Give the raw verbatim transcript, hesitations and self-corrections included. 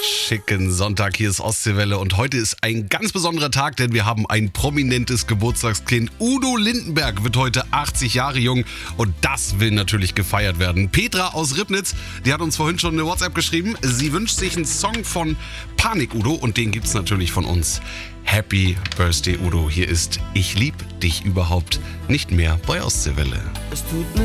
Schicken Sonntag, hier ist Ostseewelle und heute ist ein ganz besonderer Tag, denn wir haben ein prominentes Geburtstagskind. Udo Lindenberg wird heute achtzig Jahre jung und das will natürlich gefeiert werden. Petra aus Ribnitz, die hat uns vorhin schon eine WhatsApp geschrieben. Sie wünscht sich einen Song von Panik Udo und den gibt's natürlich von uns. Happy Birthday Udo, hier ist Ich lieb dich überhaupt nicht mehr bei Ostseewelle. Es tut mir